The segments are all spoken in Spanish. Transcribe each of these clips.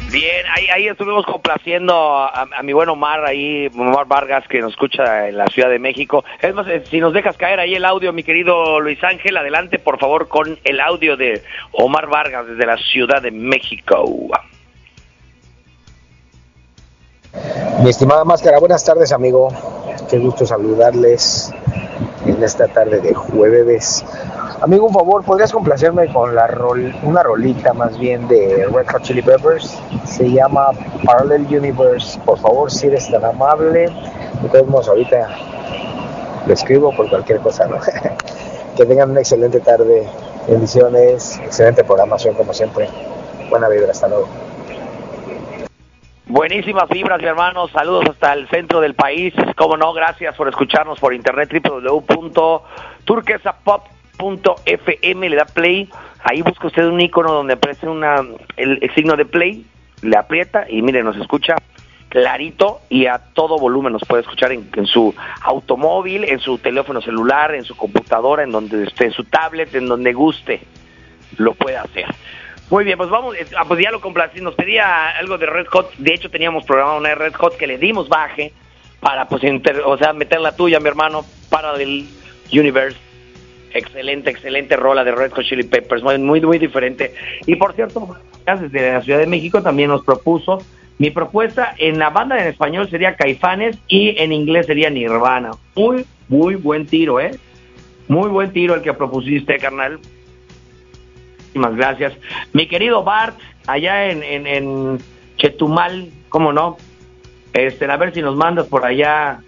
Bien, ahí estuvimos complaciendo a mi buen Omar, Omar Vargas, que nos escucha en la Ciudad de México. Es más, si nos dejas caer ahí el audio, mi querido Luis Ángel, adelante por favor con el audio de Omar Vargas desde la Ciudad de México. Mi estimada Máscara, buenas tardes, amigo. Qué gusto saludarles en esta tarde de jueves. Amigo, un favor, ¿podrías complacerme con una rolita más bien de Red Hot Chili Peppers? Se llama Parallel Universe. Por favor, si eres tan amable. De todos modos, ahorita lo escribo por cualquier cosa, ¿no? Que tengan una excelente tarde. Bendiciones, excelente programación como siempre. Buena vibra, hasta luego. Buenísimas vibras, mi hermano. Saludos hasta el centro del país. Cómo no, gracias por escucharnos por internet, www.turquesapop.fm. Le da play. Ahí busca usted un icono donde aparece el signo de play. Le aprieta y mire, nos escucha clarito y a todo volumen. Nos puede escuchar en su automóvil, en su teléfono celular, en su computadora, en donde esté, en su tablet, en donde guste. Lo puede hacer. Muy bien, pues vamos, pues ya lo complací, nos pedía algo de Red Hot. De hecho teníamos programado una de Red Hot que le dimos baje para pues meter la tuya, mi hermano, Parallel Universe. Excelente rola de Red Hot Chili Peppers, muy diferente. Y por cierto, desde la Ciudad de México también nos propuso, mi propuesta en la banda en español sería Caifanes y en inglés sería Nirvana. Muy buen tiro, muy buen tiro el que propusiste, carnal. Muchísimas gracias. Mi querido Bart, allá en Chetumal, ¿cómo no? A ver si nos mandas por allá,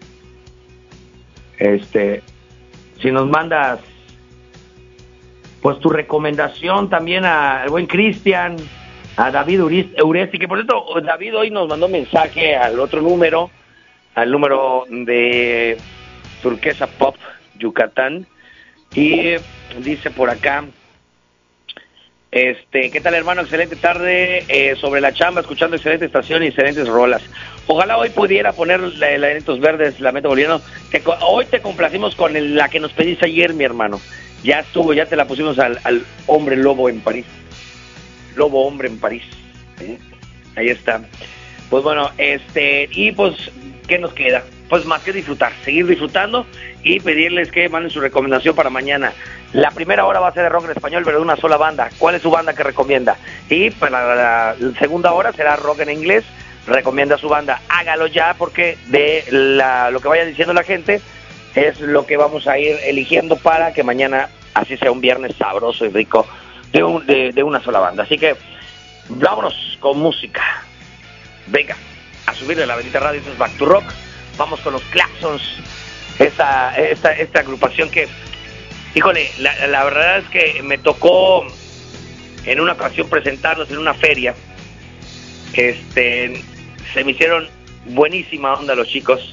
si nos mandas, pues tu recomendación también al buen Cristian, a David Uresti, que por cierto, David hoy nos mandó mensaje al otro número, al número de Turquesa Pop Yucatán, y dice por acá, ¿qué tal, hermano? Excelente tarde, sobre la chamba, escuchando excelente estación y excelentes rolas. Ojalá hoy pudiera poner la de Enanitos Verdes, Lamento Boliviano. Hoy te complacimos con la que nos pediste ayer, mi hermano. Ya estuvo, ya te la pusimos al hombre lobo en París. Lobo hombre en París. Ahí está. Pues bueno, y pues, ¿qué nos queda? Pues más que disfrutar, seguir disfrutando y pedirles que manden su recomendación para mañana. La primera hora va a ser de rock en español, pero de una sola banda. ¿Cuál es su banda que recomienda? Y para la segunda hora será rock en inglés. Recomienda su banda. Hágalo ya, porque de lo que vaya diciendo la gente es lo que vamos a ir eligiendo para que mañana así sea un viernes sabroso y rico de una sola banda. Así que vámonos con música. Venga, a subirle la bendita radio. Esto es Back to Rock. Vamos con los Claxons, esta agrupación que, híjole, la verdad es que me tocó en una ocasión presentarlos en una feria. Se me hicieron buenísima onda los chicos,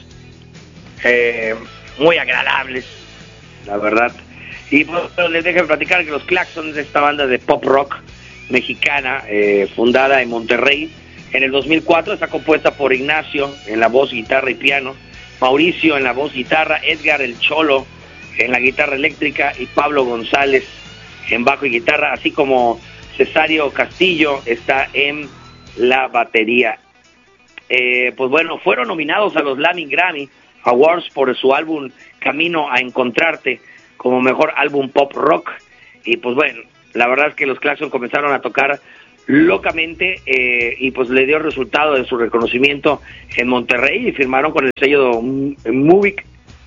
muy agradables, la verdad. Y pues les dejo platicar que los Claxons, esta banda de pop rock mexicana, fundada en Monterrey en el 2004, está compuesta por Ignacio en la voz, guitarra y piano, Mauricio en la voz, guitarra, Edgar el Cholo en la guitarra eléctrica y Pablo González en bajo y guitarra, así como Cesario Castillo está en la batería. Pues bueno, fueron nominados a los Latin Grammy Awards por su álbum Camino a Encontrarte como mejor álbum pop rock. Y pues bueno, la verdad es que los Claxons comenzaron a tocar locamente, y pues le dio resultado de su reconocimiento en Monterrey y firmaron con el sello Movic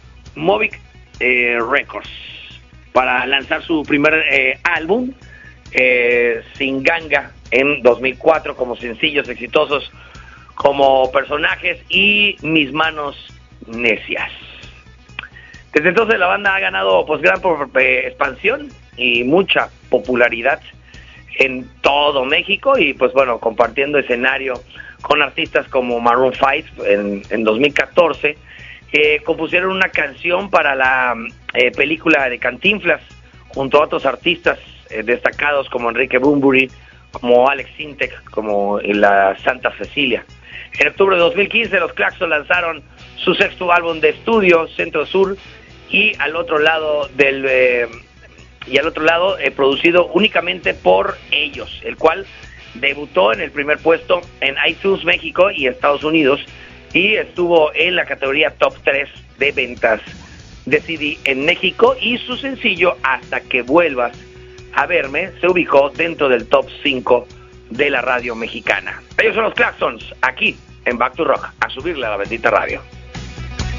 Records para lanzar su primer álbum, Sin Ganga, en 2004, como sencillos exitosos como Personajes y Mis Manos Necias. Desde entonces la banda ha ganado pues gran expansión y mucha popularidad en todo México, y pues bueno, compartiendo escenario con artistas como Maroon 5 en 2014, compusieron una canción para la película de Cantinflas junto a otros artistas destacados como Enrique Bunbury, como Alex Sintek, como la Santa Cecilia. En octubre de 2015 los Claxons lanzaron su sexto álbum de estudio, Centro Sur, y al otro lado producido únicamente por ellos, el cual debutó en el primer puesto en iTunes México y Estados Unidos y estuvo en la categoría Top 3 de ventas de CD en México, y su sencillo Hasta que vuelvas a verme se ubicó dentro del Top 5 de la radio mexicana. Ellos son los Claxons, aquí en Back to Rock, a subirle a la bendita radio.